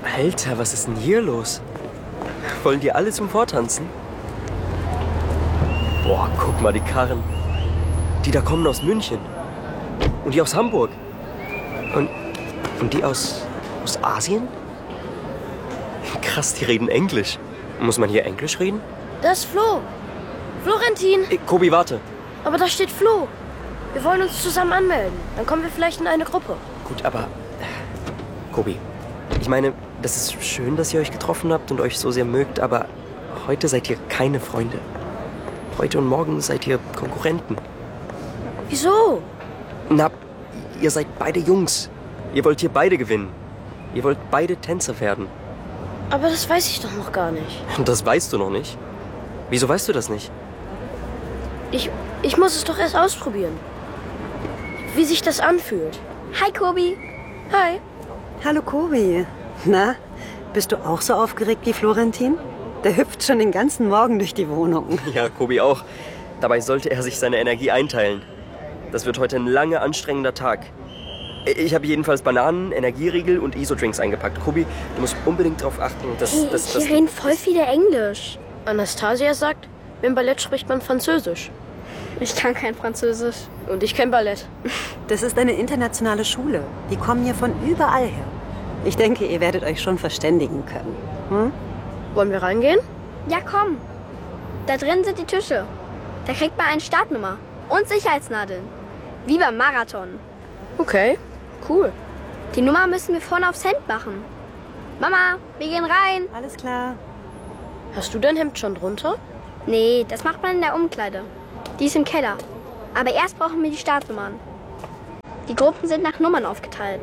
Alter, was ist denn hier los? Wollen die alle zum Vortanzen? Boah, guck mal, die Karren. Die da kommen aus München. Und die aus Hamburg. Und die aus Asien? Krass, die reden Englisch. Muss man hier Englisch reden? Das ist Flo. Florentin. Kobi, warte. Aber da steht Flo. Wir wollen uns zusammen anmelden. Dann kommen wir vielleicht in eine Gruppe. Gut, aber... Kobi, ich meine, das ist schön, dass ihr euch getroffen habt und euch so sehr mögt, aber heute seid ihr keine Freunde. Heute und morgen seid ihr Konkurrenten. Wieso? Na, ihr seid beide Jungs. Ihr wollt hier beide gewinnen. Ihr wollt beide Tänzer werden. Aber das weiß ich doch noch gar nicht. Das weißt du noch nicht? Wieso weißt du das nicht? Ich muss es doch erst ausprobieren. Wie sich das anfühlt. Hi, Kobi. Hi. Hallo, Kobi. Na, bist du auch so aufgeregt wie Florentin? Der hüpft schon den ganzen Morgen durch die Wohnung. Ja, Kobi auch. Dabei sollte er sich seine Energie einteilen. Das wird heute ein langer, anstrengender Tag. Ich habe jedenfalls Bananen, Energieriegel und ISO-Drinks eingepackt. Kobi, du musst unbedingt darauf achten, dass... Hey, hier reden voll viele Englisch. Anastasia sagt, im Ballett spricht man Französisch. Ich kann kein Französisch. Und ich kenn Ballett. Das ist eine internationale Schule. Die kommen hier von überall her. Ich denke, ihr werdet euch schon verständigen können. Hm? Wollen wir reingehen? Ja, komm. Da drin sind die Tische. Da kriegt man eine Startnummer. Und Sicherheitsnadeln. Wie beim Marathon. Okay, cool. Die Nummer müssen wir vorne aufs Hemd machen. Mama, wir gehen rein. Alles klar. Hast du dein Hemd schon drunter? Nee, das macht man in der Umkleide. Die ist im Keller. Aber erst brauchen wir die Startnummern. Die Gruppen sind nach Nummern aufgeteilt.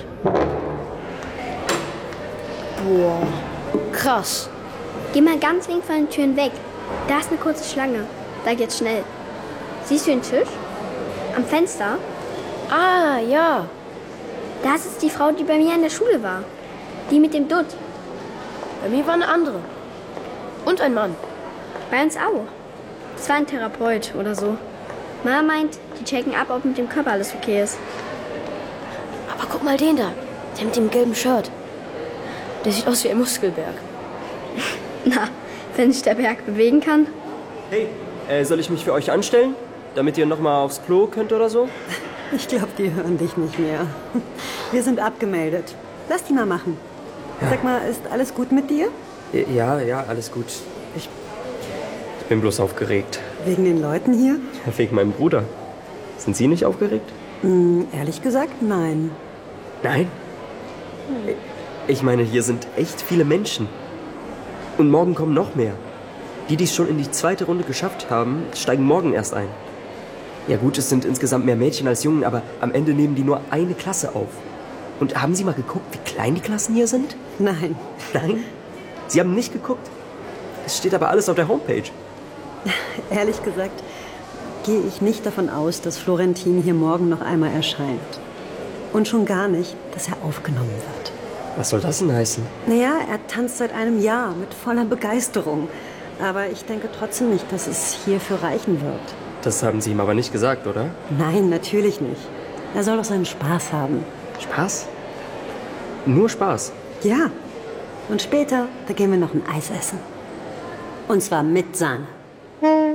Boah, krass. Geh mal ganz links von den Türen weg. Da ist eine kurze Schlange. Da geht's schnell. Siehst du den Tisch? Am Fenster? Ah, ja. Das ist die Frau, die bei mir in der Schule war. Die mit dem Dutt. Bei mir war eine andere. Und ein Mann. Bei uns auch. Das war ein Therapeut oder so. Mama meint, die checken ab, ob mit dem Körper alles okay ist. Aber guck mal den da. Der mit dem gelben Shirt. Der sieht aus wie ein Muskelberg. Na, wenn sich der Berg bewegen kann. Hey, soll ich mich für euch anstellen? Damit ihr noch mal aufs Klo könnt oder so? Ich glaube, die hören dich nicht mehr. Wir sind abgemeldet. Lass die mal machen. Ja. Sag mal, ist alles gut mit dir? Ja, alles gut. Ich bin bloß aufgeregt. Wegen den Leuten hier? Wegen meinem Bruder. Sind Sie nicht aufgeregt? Ehrlich gesagt, nein. Nein? Ich meine, hier sind echt viele Menschen. Und morgen kommen noch mehr. Die es schon in die zweite Runde geschafft haben, steigen morgen erst ein. Ja gut, es sind insgesamt mehr Mädchen als Jungen, aber am Ende nehmen die nur eine Klasse auf. Und haben Sie mal geguckt, wie klein die Klassen hier sind? Nein. Nein? Sie haben nicht geguckt? Es steht aber alles auf der Homepage. Ehrlich gesagt, gehe ich nicht davon aus, dass Florentin hier morgen noch einmal erscheint. Und schon gar nicht, dass er aufgenommen wird. Was soll das denn heißen? Naja, er tanzt seit einem Jahr mit voller Begeisterung. Aber ich denke trotzdem nicht, dass es hierfür reichen wird. Das haben Sie ihm aber nicht gesagt, oder? Nein, natürlich nicht. Er soll doch seinen Spaß haben. Spaß? Nur Spaß? Ja. Und später, da gehen wir noch ein Eis essen. Und zwar mit Sahne.